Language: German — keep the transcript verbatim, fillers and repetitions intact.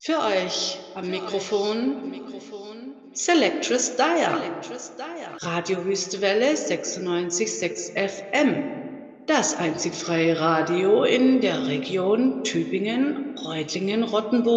Für euch am Mikrofon Selectress Dyer, Radio Wüstewelle sechsundneunzig Komma sechs F M, das einzig freie Radio in der Region Tübingen, Reutlingen, Rottenburg